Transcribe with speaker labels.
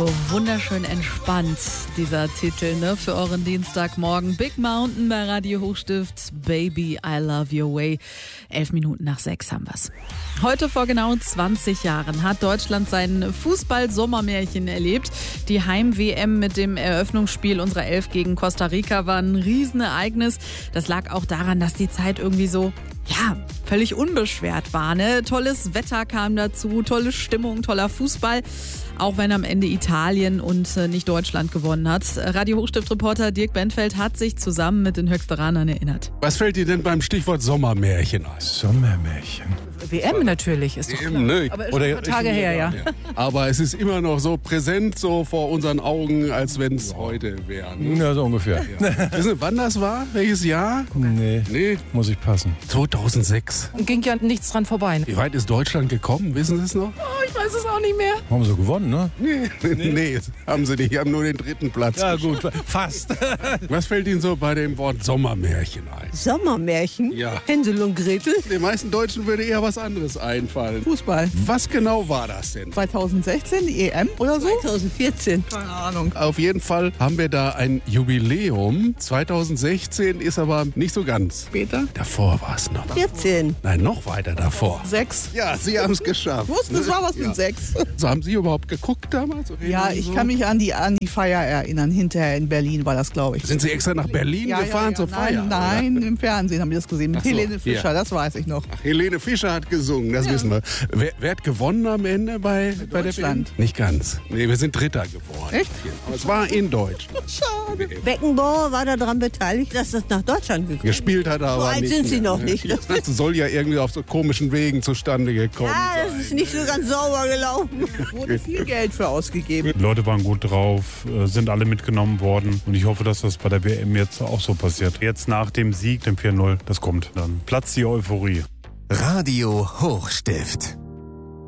Speaker 1: wunderschön entspannt, dieser Titel, ne, für euren Dienstagmorgen. Big Mountain bei Radio Hochstift, Baby, I Love Your Way. 11 Minuten nach 6 haben wir's. Heute vor genau 20 Jahren hat Deutschland sein Fußball-Sommermärchen erlebt. Die Heim-WM mit dem Eröffnungsspiel unserer Elf gegen Costa Rica war ein Riesenereignis. Das lag auch daran, dass die Zeit irgendwie so, völlig unbeschwert war, ne? Tolles Wetter kam dazu, tolle Stimmung, toller Fußball. Auch wenn am Ende Italien und nicht Deutschland gewonnen hat. Radio Hochstift-Reporter Dirk Benfeld hat sich zusammen mit den Höchsteranern erinnert.
Speaker 2: Was fällt dir denn beim Stichwort Sommermärchen ein?
Speaker 3: Sommermärchen.
Speaker 4: WM natürlich, ist doch klar.
Speaker 2: Ne?
Speaker 4: Aber ist schon ein paar Tage her, ja.
Speaker 2: Aber es ist immer noch so präsent, so vor unseren Augen, als wenn es heute wäre. Ne?
Speaker 3: Ja, so ungefähr.
Speaker 2: Wissen Sie, wann das war? Welches Jahr?
Speaker 3: Nee, muss ich passen.
Speaker 2: 2006.
Speaker 4: Und ging ja nichts dran vorbei.
Speaker 2: Wie weit ist Deutschland gekommen? Wissen Sie es noch?
Speaker 4: Oh, ich weiß es auch nicht mehr.
Speaker 3: Haben sie gewonnen, ne?
Speaker 2: Nee, haben sie nicht. Haben nur den 3. Platz.
Speaker 3: Ja gut, fast.
Speaker 2: Was fällt Ihnen so bei dem Wort Sommermärchen ein?
Speaker 5: Sommermärchen?
Speaker 2: Ja.
Speaker 5: Hänsel und Gretel?
Speaker 2: Den meisten Deutschen würde eher was anderes einfallen.
Speaker 4: Fußball.
Speaker 2: Was genau war das denn?
Speaker 4: 2016, die EM oder so?
Speaker 5: 2014.
Speaker 4: Keine Ahnung.
Speaker 2: Auf jeden Fall haben wir da ein Jubiläum. 2016 ist aber nicht so ganz.
Speaker 4: Später?
Speaker 2: Davor war es noch.
Speaker 5: 14.
Speaker 2: Nein, noch weiter davor.
Speaker 4: 6.
Speaker 2: Ja, Sie haben es geschafft.
Speaker 4: Ich wusste, es war was mit 6.
Speaker 2: So, haben Sie überhaupt geguckt damals?
Speaker 4: Ja, ich kann mich an die Feier erinnern. Hinterher in Berlin war das, glaube ich.
Speaker 2: Sind Sie extra nach Berlin gefahren zur Feier?
Speaker 4: Nein, im Fernsehen haben wir das gesehen. Mit
Speaker 2: Ach so,
Speaker 4: Helene Fischer,
Speaker 2: ja.
Speaker 4: das weiß ich noch.
Speaker 2: Ach, Helene Fischer hat gesungen, das wissen wir. Wer hat gewonnen am Ende bei der
Speaker 4: Deutschland.
Speaker 2: WM? Nicht ganz. Nee, wir sind Dritter geworden.
Speaker 4: Echt?
Speaker 2: Aber es war in Deutschland.
Speaker 4: Schade.
Speaker 5: Beckenbauer war daran beteiligt, dass das nach Deutschland gekommen ist.
Speaker 2: Gespielt hat er aber
Speaker 5: So alt
Speaker 2: nicht
Speaker 5: sind Sie
Speaker 2: mehr.
Speaker 5: noch nicht.
Speaker 2: Das soll ja irgendwie auf so komischen Wegen zustande gekommen
Speaker 5: Ja,
Speaker 2: sein.
Speaker 5: das ist nicht so ganz sauber gelaufen.
Speaker 4: Wurde viel Geld für ausgegeben.
Speaker 6: Die Leute waren gut drauf, sind alle mitgenommen worden und ich hoffe, dass das bei der WM jetzt auch so passiert. Jetzt nach dem Sieg, dem 4-0, das kommt, dann platzt die Euphorie.
Speaker 7: Radio Hochstift.